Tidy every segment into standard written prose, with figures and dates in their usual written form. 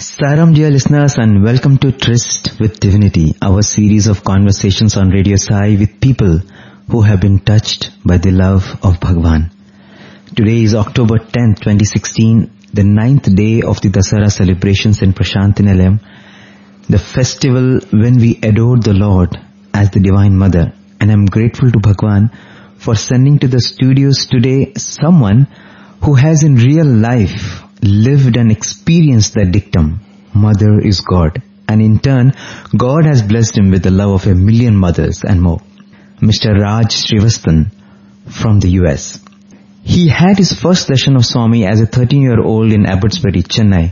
Saram, dear listeners, and welcome to Tryst with Divinity, our series of conversations on Radio Sai with people who have been touched by the love of Bhagwan. Today is October 10th, 2016, the 9th day of the Dasara celebrations in Prashanthi Nilayam, the festival when we adore the Lord as the Divine Mother. And I'm grateful to Bhagwan for sending to the studios today someone who has in real life lived and experienced that dictum, Mother is God. And in turn, God has blessed him with the love of 1 million mothers and more. Mr. Raj Srivasthan from the US. He had his first darshan of Swami as a 13-year-old in Abbotsbury, Chennai.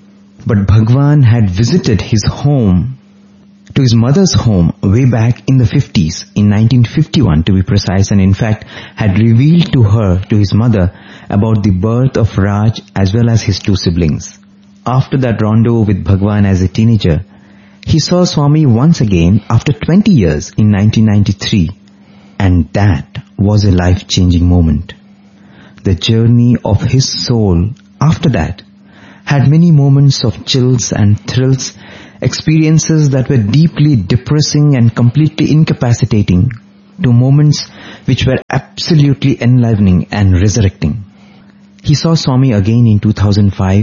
But Bhagwan had visited his home, to his mother's home, way back in the 50s, in 1951 to be precise, and in fact had revealed to her, to his mother, about the birth of Raj as well as his two siblings. After that rendezvous with Bhagwan as a teenager, he saw Swami once again after 20 years in 1993, and that was a life-changing moment. The journey of his soul after that had many moments of chills and thrills, experiences that were deeply depressing and completely incapacitating, to moments which were absolutely enlivening and resurrecting. He saw Swami again in 2005,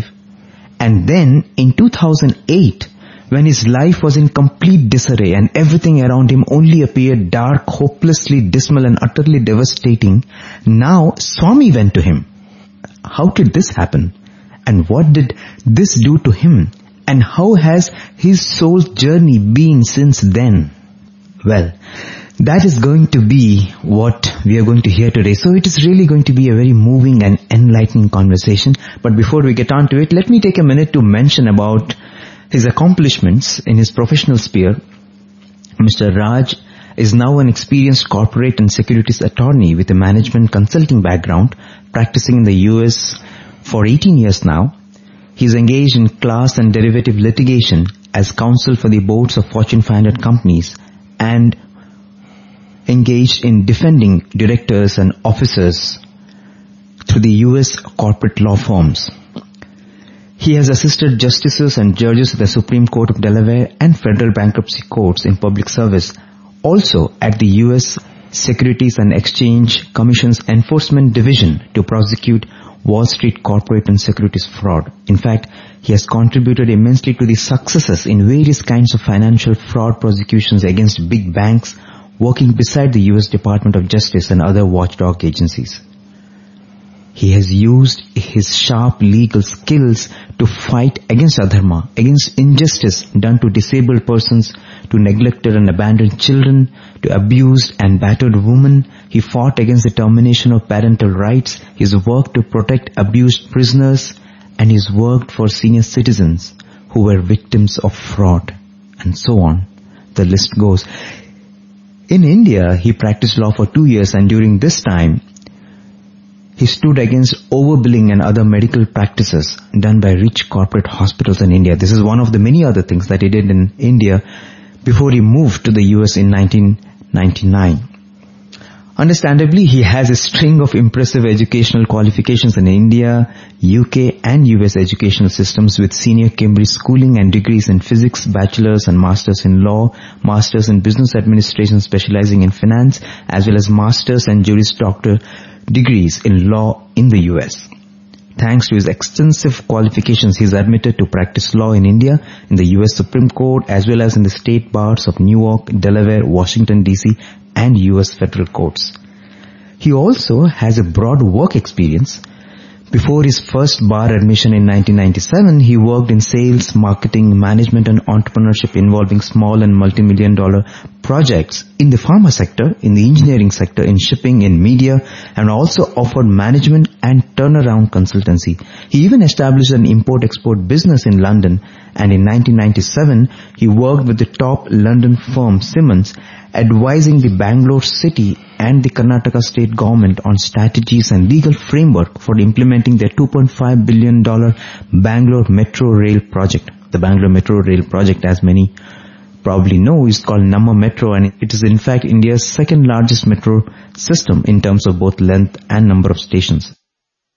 and then in 2008, when his life was in complete disarray and everything around him only appeared dark, hopelessly dismal and utterly devastating, now Swami went to him. How did this happen? And what did this do to him? And how has his soul's journey been since then? Well, that is going to be what we are going to hear today. So it is really going to be a very moving and enlightening conversation. But before we get on to it, let me take a minute to mention about his accomplishments in his professional sphere. Mr. Raj is now an experienced corporate and securities attorney with a management consulting background, practicing in the US for 18 years now. He is engaged in class and derivative litigation as counsel for the boards of Fortune 500 companies and engaged in defending directors and officers through the US corporate law firms. He has assisted justices and judges at the Supreme Court of Delaware and federal bankruptcy courts in public service, also at the US Securities and Exchange Commission's Enforcement Division to prosecute Wall Street corporate and securities fraud. In fact, he has contributed immensely to the successes in various kinds of financial fraud prosecutions against big banks, working beside the US Department of Justice and other watchdog agencies. He has used his sharp legal skills to fight against adharma, against injustice done to disabled persons, to neglected and abandoned children, to abused and battered women. He fought against the termination of parental rights. He's worked to protect abused prisoners, and he's worked for senior citizens who were victims of fraud, and so on. The list goes. In India, he practiced law for 2 years, and during this time, he stood against overbilling and other medical practices done by rich corporate hospitals in India. This is one of the many other things that he did in India before he moved to the US in 1999. Understandably, he has a string of impressive educational qualifications in India, UK and US educational systems with senior Cambridge schooling and degrees in physics, bachelor's and master's in law, master's in business administration specializing in finance, as well as master's and Juris Doctor degrees in law in the US. Thanks to his extensive qualifications, he is admitted to practice law in India, in the US Supreme Court, as well as in the state bars of New York, Delaware, Washington, D.C., and US federal courts. He also has a broad work experience. Before his first bar admission in 1997, he worked in sales, marketing, management and entrepreneurship involving small and multi-million-dollar projects in the pharma sector, in the engineering sector, in shipping, in media, and also offered management and turnaround consultancy. He even established an import-export business in London, and in 1997, he worked with the top London firm Siemens, advising the Bangalore city and the Karnataka state government on strategies and legal framework for implementing their $2.5 billion Bangalore Metro Rail project. The Bangalore Metro Rail project, as many probably know, is called Namma Metro, and it is in fact India's second largest metro system in terms of both length and number of stations.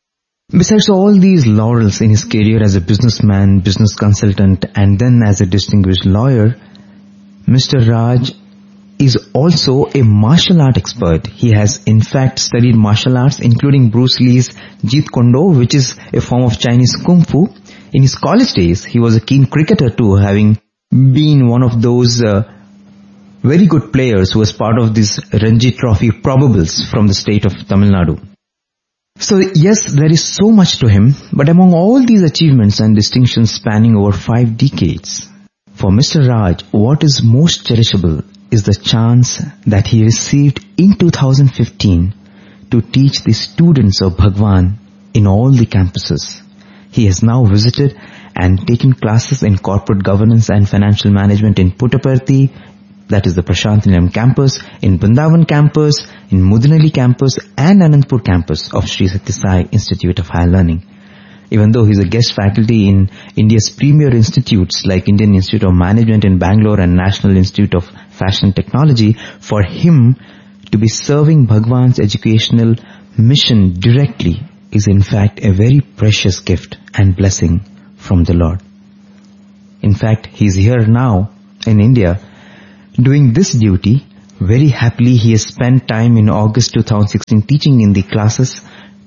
Besides all these laurels in his career as a businessman, business consultant, and then as a distinguished lawyer, Mr. Raj is also a martial art expert. He has in fact studied martial arts, including Bruce Lee's Jeet Kune Do, which is a form of Chinese Kung Fu. In his college days, he was a keen cricketer too, having been one of those very good players who was part of this Ranji Trophy probables from the state of Tamil Nadu. So yes, there is so much to him, but among all these achievements and distinctions spanning over 5 decades, for Mr. Raj, what is most cherishable is the chance that he received in 2015 to teach the students of Bhagwan in all the campuses. He has now visited and taken classes in corporate governance and financial management in Puttaparthi, that is the Prashant Nilayam campus, in Vrindavan campus, in Mudinali campus and Anandpur campus of Sri Sathya Sai Institute of Higher Learning. Even though he is a guest faculty in India's premier institutes like Indian Institute of Management in Bangalore and National Institute of Fashion and Technology, for him to be serving Bhagwan's educational mission directly is in fact a very precious gift and blessing from the Lord. In fact, he is here now in India doing this duty. Very happily, he has spent time in August 2016 teaching in the classes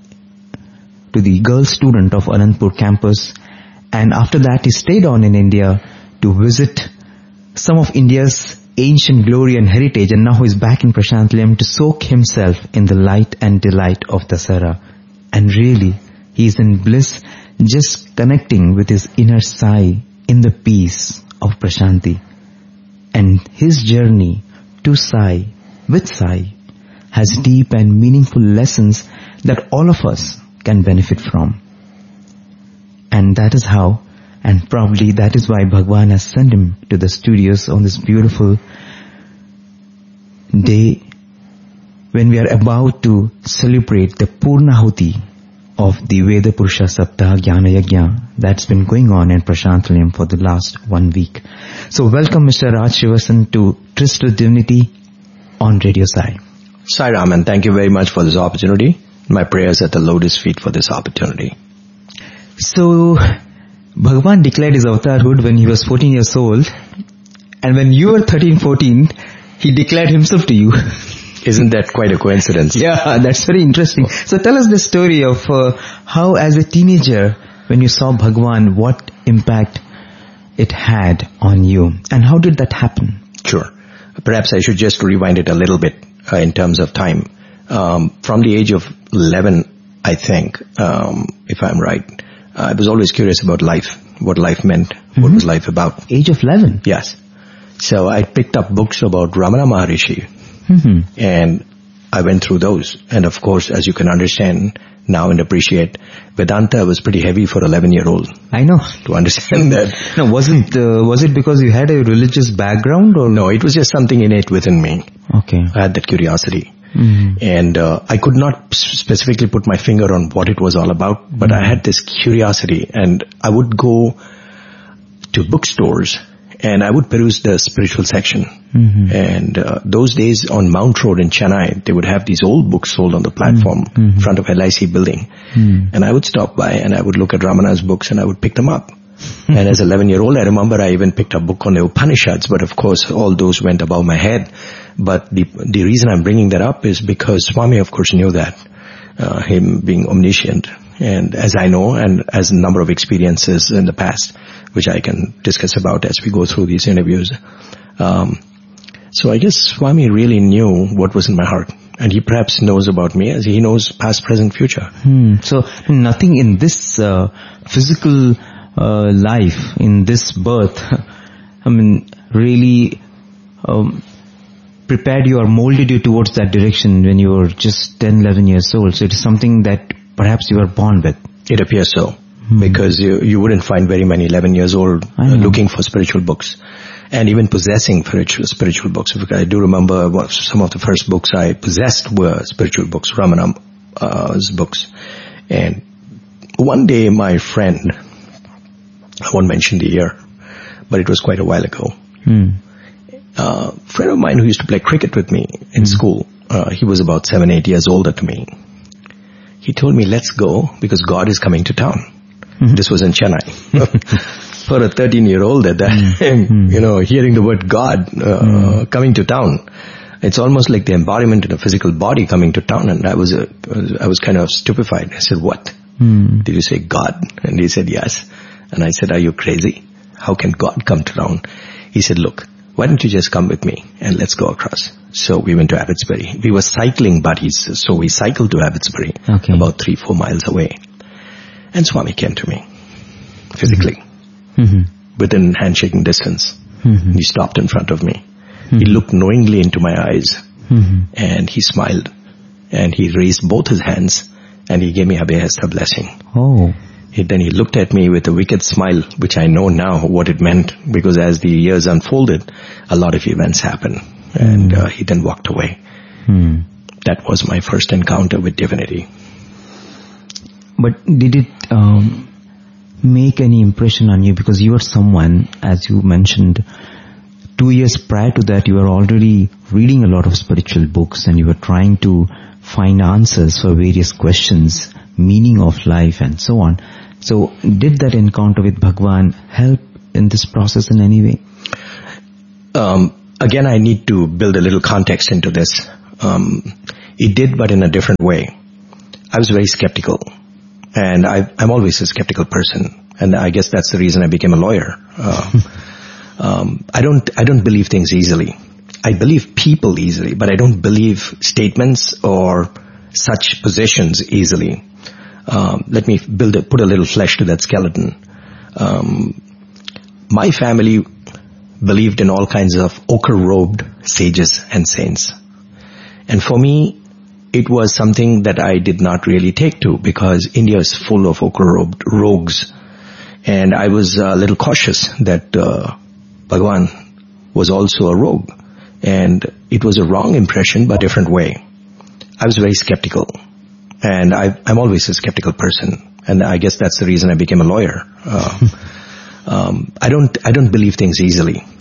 to the girl student of Anandpur campus, and after that he stayed on in India to visit some of India's ancient glory and heritage, and now he is back in Prashant Nilayam to soak himself in the light and delight of Dasara. And really, he is in bliss just connecting with his inner Sai in the peace of Prashanti. And his journey to Sai, with Sai, has deep and meaningful lessons that all of us can benefit from. And that is how, and probably that is why Bhagwan has sent him to the studios on this beautiful day when we are about to celebrate the Purnahuti of the Veda Purusha Saptaha Jnana Yajna that's been going on in Prashant Nilayam for the last 1 week. So welcome Mr. Raj Srivasan to Tryst with Divinity on Radio Sai. Sai Raman, thank you very much for this opportunity. My prayers at the Lotus feet for this opportunity. So, Bhagwan declared his avatarhood when he was 14 years old, and when you were 13, 14, he declared himself to you. Isn't that quite a coincidence? Yeah, that's very interesting. So tell us the story of how as a teenager, when you saw Bhagwan, what impact it had on you, and how did that happen? Sure. Perhaps I should just rewind it a little bit in terms of time. From the age of 11, I think, if I'm right, I was always curious about life, what life meant, what was life about. Age of 11? Yes. So I picked up books about Ramana Maharishi, and I went through those. And of course, as you can understand now and appreciate, Vedanta was pretty heavy for 11-year-old. I know. To understand that. No, was it because you had a religious background, or? No, it was just something innate within me. Okay. I had that curiosity. And I could not specifically put my finger on what it was all about, but I had this curiosity, and I would go to bookstores and I would peruse the spiritual section. And those days on Mount Road in Chennai, they would have these old books sold on the platform in front of LIC building. And I would stop by and I would look at Ramana's books and I would pick them up. And as an 11-year-old, I remember I even picked up a book on the Upanishads, but of course all those went above my head. But the reason I'm bringing that up is because Swami, of course, knew that, him being omniscient. And as I know, and as a number of experiences in the past, which I can discuss about as we go through these interviews. So I guess Swami really knew what was in my heart. And he perhaps knows about me as he knows past, present, future. So nothing in this physical life, in this birth, really prepared you or molded you towards that direction when you were just 10, 11 years old. So it is something that perhaps you were born with. It appears so. Because you wouldn't find very many 11 years old looking for spiritual books and even possessing spiritual books. Because I do remember some of the first books I possessed were spiritual books, Ramana's books. And one day my friend, I won't mention the year, but it was quite a while ago, a friend of mine who used to play cricket with me in school, he was about 7, 8 years older to me. He told me, let's go because God is coming to town. This was in Chennai. For a 13-year-old at that time, hearing the word God coming to town, it's almost like the embodiment in a physical body coming to town. And I was kind of stupefied. I said, what? Did you say God? And he said, yes. And I said, are you crazy? How can God come to town? He said, look, why don't you just come with me and let's go across. So we went to Abbotsbury. We were cycling buddies, so we cycled to Abbotsbury, about 3-4 miles away. And Swami came to me, physically, within handshaking distance. He stopped in front of me. He looked knowingly into my eyes, and he smiled, and he raised both his hands, and he gave me Abhyasta blessing. Then he looked at me with a wicked smile, which I know now what it meant, because as the years unfolded, a lot of events happened. And he then walked away. That was my first encounter with divinity. But did it make any impression on you? Because you are someone, as you mentioned, 2 years prior to that, you were already reading a lot of spiritual books and you were trying to find answers for various questions, meaning of life and so on. So did that encounter with Bhagwan help in this process in any way? Again, I need to build a little context into this. It did, but in a different way. I was very skeptical. And I'm always a skeptical person. And I guess that's the reason I became a lawyer. I don't believe things easily. I believe people easily, but I don't believe statements or such positions easily. Let me put a little flesh to that skeleton. My family believed in all kinds of ochre-robed sages and saints. And for me, it was something that I did not really take to because India is full of ochre-robed rogues. And I was a little cautious that Bhagwan was also a rogue. And it was a wrong impression, but a different way. I was very skeptical. And I'm always a skeptical person. And I guess that's the reason I became a lawyer. I don't believe things easily.